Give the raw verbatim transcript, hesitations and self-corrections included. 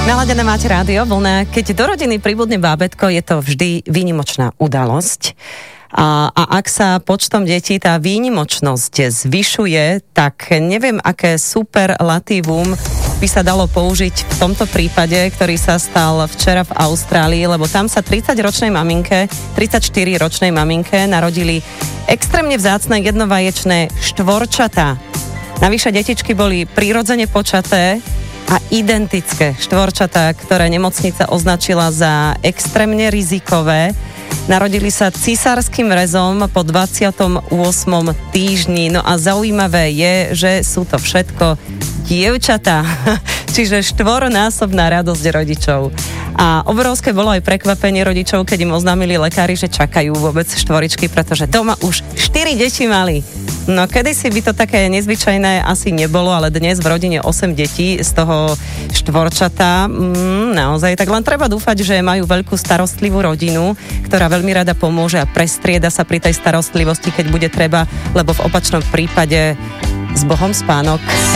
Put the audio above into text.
Naladené máte rádio Vlna. Keď do rodiny pribudne bábätko, je to vždy výnimočná udalosť. A, a ak sa počtom detí tá výnimočnosť zvyšuje, tak neviem, aké superlatívum by sa dalo použiť v tomto prípade, ktorý sa stal včera v Austrálii, lebo tam sa tridsaťročnej maminke, tridsaťštyriročnej maminke narodili extrémne vzácne jednovaječné štvorčatá. Navyše detičky boli prirodzene počaté a identické štvorčatá, ktoré nemocnica označila za extrémne rizikové. Narodili sa cisárskym rezom po dvadsiatom ôsmom týždni. No a zaujímavé je, že sú to všetko dievčatá, čiže štvornásobná radosť rodičov. A obrovské bolo aj prekvapenie rodičov, keď im oznámili lekári, že čakajú vôbec štvoričky, pretože doma už štyri deti mali. No kedysi by to také nezvyčajné asi nebolo, ale dnes v rodine osem detí, z toho štvorčatá, mm, naozaj, tak len treba dúfať, že majú veľkú starostlivú rodinu, ktorá veľmi rada pomôže a prestrieda sa pri tej starostlivosti, keď bude treba, lebo v opačnom prípade s Bohom spánok.